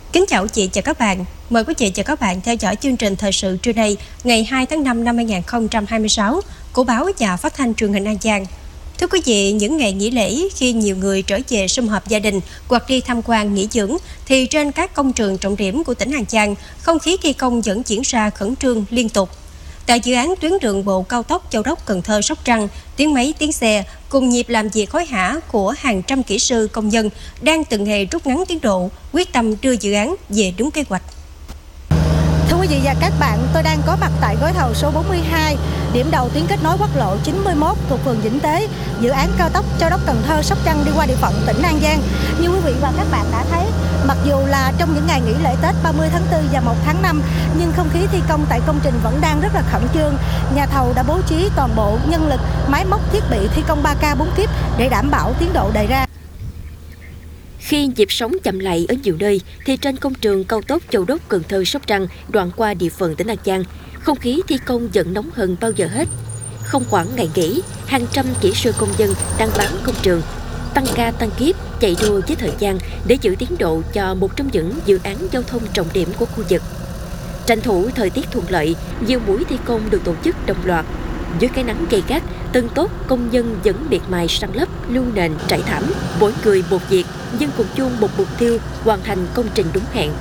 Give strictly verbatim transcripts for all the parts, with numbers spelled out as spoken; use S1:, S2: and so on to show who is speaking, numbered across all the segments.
S1: Kính chào chị chào các bạn. Mời quý chị và các bạn theo dõi chương trình thời sự trưa nay ngày hai tháng năm năm hai nghìn không trăm hai mươi sáu của báo và phát thanh truyền hình An Giang. Thưa quý vị, những ngày nghỉ lễ khi nhiều người trở về sum họp gia đình hoặc đi tham quan nghỉ dưỡng thì trên các công trường trọng điểm của tỉnh An Giang, không khí thi công vẫn diễn ra khẩn trương liên tục. Tại dự án tuyến đường bộ cao tốc Châu Đốc - Cần Thơ - Sóc Trăng, tiếng máy tiếng xe cùng nhịp làm việc hối hả của hàng trăm kỹ sư công nhân đang từng ngày rút ngắn tiến độ, quyết tâm đưa dự án về đúng kế hoạch.
S2: Thưa quý vị và các bạn, tôi đang có mặt tại gói thầu số bốn mươi hai, điểm đầu tuyến kết nối quốc lộ chín mươi mốt thuộc phường Vĩnh Tế, dự án cao tốc Châu Đốc - Cần Thơ - Sóc Trăng đi qua địa phận tỉnh An Giang. Như quý vị và các bạn đã thấy, mặc dù là trong những ngày nghỉ lễ Tết ba mươi tháng tư và một tháng năm, nhưng không khí thi công tại công trình vẫn đang rất là khẩn trương. Nhà thầu đã bố trí toàn bộ nhân lực, máy móc, thiết bị thi công ba K bốn kíp để đảm bảo tiến độ đề ra.
S3: Khi nhịp sống chậm lại ở nhiều nơi, thì trên công trường cao tốc Châu Đốc - Cần Thơ - Sóc Trăng đoạn qua địa phận tỉnh An Giang, không khí thi công vẫn nóng hơn bao giờ hết. Không quản ngày nghỉ, hàng trăm kỹ sư công nhân đang bám công trường, tăng ca tăng kíp, chạy đua với thời gian để giữ tiến độ cho một trong những dự án giao thông trọng điểm của khu vực. Tranh thủ thời tiết thuận lợi, nhiều mũi thi công được tổ chức đồng loạt. Dưới cái nắng gay gắt, từng tốt công nhân vẫn miệt mài san lấp, lưu nền, trải thảm, mỗi người một việc, nhưng cùng chung một mục tiêu hoàn thành công trình đúng hẹn.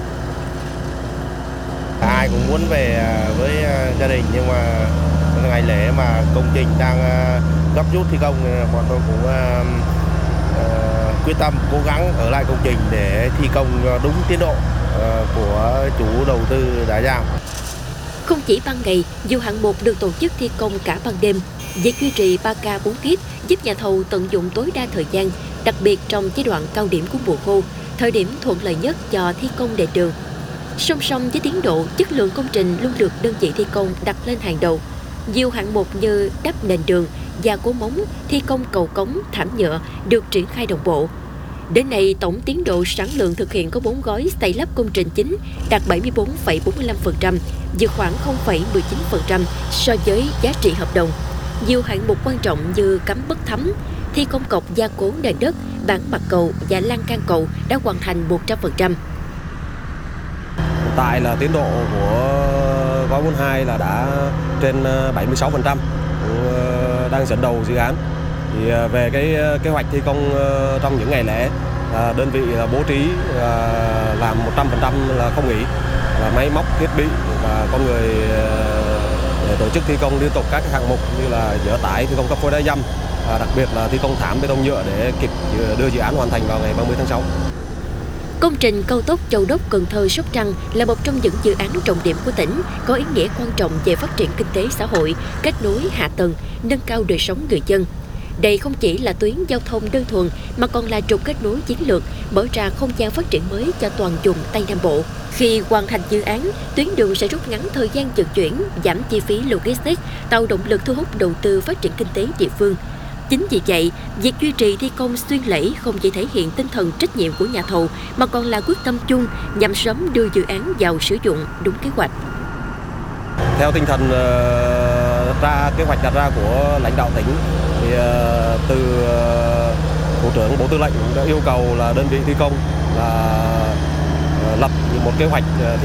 S4: Ai cũng muốn về với gia đình, nhưng mà ngày lễ mà công trình đang gấp rút thi công, bọn tôi cũng uh, quyết tâm cố gắng ở lại công trình để thi công đúng tiến độ uh, của chủ đầu tư đã giao.
S3: Không chỉ ban ngày, nhiều hạng mục được tổ chức thi công cả ban đêm. Việc duy trì ba K bốn kíp giúp nhà thầu tận dụng tối đa thời gian, đặc biệt trong giai đoạn cao điểm của mùa khô, thời điểm thuận lợi nhất cho thi công đền đường. Song song với tiến độ, chất lượng công trình luôn được đơn vị thi công đặt lên hàng đầu. Nhiều hạng mục như đắp nền đường, gia cố móng, thi công cầu cống, thảm nhựa được triển khai đồng bộ. Đến nay, tổng tiến độ sản lượng thực hiện có bốn gói xây lắp công trình chính đạt bảy mươi tư phẩy bốn mươi lăm phần trăm, vượt khoảng không phẩy mười chín phần trăm so với giá trị hợp đồng. Nhiều hạng mục quan trọng như cắm bất thấm, thi công cọc gia cố nền đất, bản mặt cầu và lan can cầu đã hoàn thành một trăm phần trăm.
S5: Hiện tại là tiến độ của gói bốn mươi hai là đã trên bảy mươi sáu phần trăm, đang dẫn đầu dự án. Thì về cái kế hoạch thi công trong những ngày lễ, đơn vị bố trí làm một trăm phần trăm là không nghỉ, là máy móc, thiết bị và con người để tổ chức thi công liên tục các hạng mục như là dỡ tải, thi công cấp phối đá dăm, và đặc biệt là thi công thảm bê tông nhựa để kịp đưa dự án hoàn thành vào ngày ba mươi tháng sáu.
S3: Công trình cao tốc Châu Đốc - Cần Thơ - Sóc Trăng là một trong những dự án trọng điểm của tỉnh, có ý nghĩa quan trọng về phát triển kinh tế xã hội, kết nối hạ tầng, nâng cao đời sống người dân. Đây không chỉ là tuyến giao thông đơn thuần mà còn là trục kết nối chiến lược, mở ra không gian phát triển mới cho toàn vùng Tây Nam Bộ. Khi hoàn thành dự án, tuyến đường sẽ rút ngắn thời gian vận chuyển, giảm chi phí logistics, tạo động lực thu hút đầu tư phát triển kinh tế địa phương. Chính vì vậy, việc duy trì thi công xuyên lễ không chỉ thể hiện tinh thần trách nhiệm của nhà thầu mà còn là quyết tâm chung nhằm sớm đưa dự án vào sử dụng đúng kế hoạch.
S5: Theo tinh thần uh, ra kế hoạch đặt ra của lãnh đạo tỉnh, thì uh, từ uh, Thủ trưởng Bộ Tư lệnh đã yêu cầu là đơn vị thi công là uh, lập một kế hoạch uh, thi